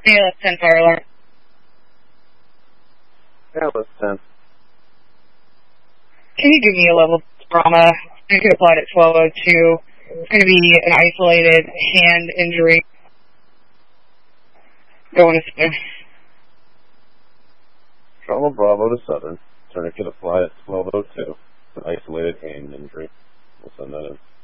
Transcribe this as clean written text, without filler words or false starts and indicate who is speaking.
Speaker 1: Yeah, that's 10 fire alarm.
Speaker 2: Yeah, that's 10.
Speaker 1: Can you give me a level trauma? You could apply at 1202. It's going to be an isolated hand injury. Going to spin.
Speaker 2: Trauma Bravo to 7. Tourniquet apply at 1202. It's an isolated hand injury. We'll send that in.